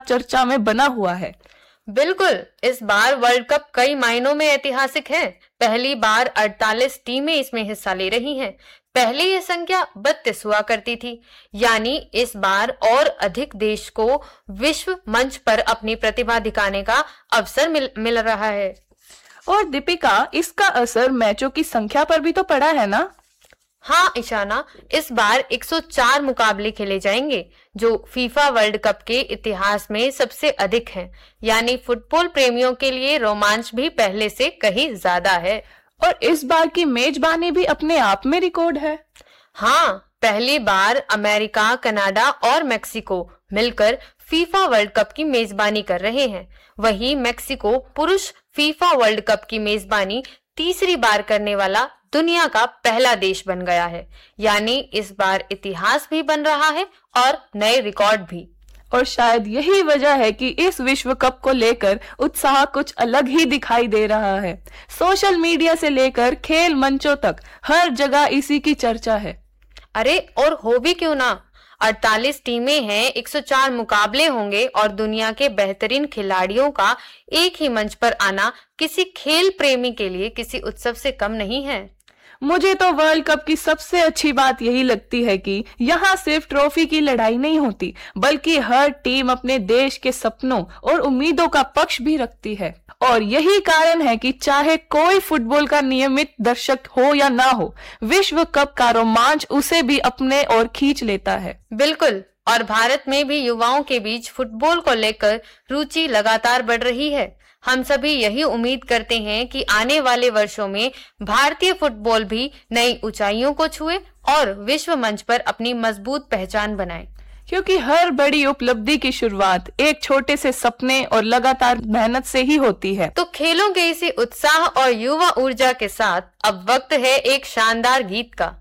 चर्चा में बना हुआ है। बिल्कुल, इस बार वर्ल्ड कप कई मायनों में ऐतिहासिक है। पहली बार 48 टीमें इसमें हिस्सा ले रही हैं। पहले ये संख्या 32 हुआ करती थी, यानी इस बार और अधिक देश को विश्व मंच पर अपनी प्रतिभा दिखाने का अवसर मिल रहा है। और दीपिका, इसका असर मैचों की संख्या पर भी तो पड़ा है ना? हाँ ईशाना, इस बार 104 मुकाबले खेले जाएंगे, जो फीफा वर्ल्ड कप के इतिहास में सबसे अधिक हैं। यानी फुटबॉल प्रेमियों के लिए रोमांच भी पहले से कहीं ज्यादा है। और इस बार की मेजबानी भी अपने आप में रिकॉर्ड है। हाँ, पहली बार अमेरिका, कनाडा और मेक्सिको मिलकर फीफा वर्ल्ड कप की मेजबानी कर रहे हैं। वहीं मेक्सिको पुरुष फीफा वर्ल्ड कप की मेजबानी तीसरी बार करने वाला दुनिया का पहला देश बन गया है। यानी इस बार इतिहास भी बन रहा है और नए रिकॉर्ड भी। और शायद यही वजह है कि इस विश्व कप को लेकर उत्साह कुछ अलग ही दिखाई दे रहा है। सोशल मीडिया से लेकर खेल मंचों तक हर जगह इसी की चर्चा है। अरे और हो भी क्यों ना, 48 टीमें हैं, 104 मुकाबले होंगे और दुनिया के बेहतरीन खिलाड़ियों का एक ही मंच पर आना किसी खेल प्रेमी के लिए किसी उत्सव से कम नहीं है। मुझे तो वर्ल्ड कप की सबसे अच्छी बात यही लगती है कि यहाँ सिर्फ ट्रॉफी की लड़ाई नहीं होती, बल्कि हर टीम अपने देश के सपनों और उम्मीदों का पक्ष भी रखती है। और यही कारण है कि चाहे कोई फुटबॉल का नियमित दर्शक हो या ना हो, विश्व कप का रोमांच उसे भी अपने ओर खींच लेता है। बिल्कुल, और भारत में भी युवाओं के बीच फुटबॉल को लेकर रुचि लगातार बढ़ रही है। हम सभी यही उम्मीद करते हैं कि आने वाले वर्षों में भारतीय फुटबॉल भी नई ऊंचाइयों को छुए और विश्व मंच पर अपनी मजबूत पहचान बनाए। क्योंकि हर बड़ी उपलब्धि की शुरुआत एक छोटे से सपने और लगातार मेहनत से ही होती है। तो खेलों के इसी उत्साह और युवा ऊर्जा के साथ अब वक्त है एक शानदार गीत का।